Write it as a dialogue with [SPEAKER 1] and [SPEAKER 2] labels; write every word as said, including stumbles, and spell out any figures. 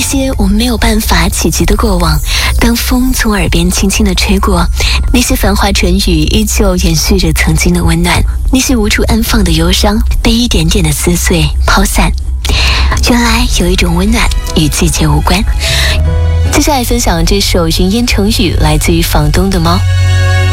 [SPEAKER 1] 些我们没有办法企及的过往，当风从耳边轻轻地吹过，那些繁华唇语依旧延续着曾经的温暖，那些无处安放的忧伤被一点点的撕碎抛散。原来有一种温暖与季节无关。接下来分享这首云烟成语，来自于房东的猫。